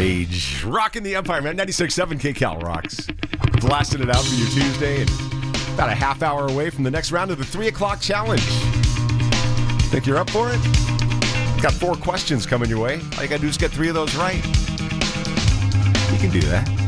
Rage. Rocking the Empire, man. 96.7 KCal rocks. Blasting it out for your Tuesday and about a half hour away from the next round of the 3 o'clock challenge. Think you're up for it? Got 4 questions coming your way. All you got to do is get 3 of those right. You can do that.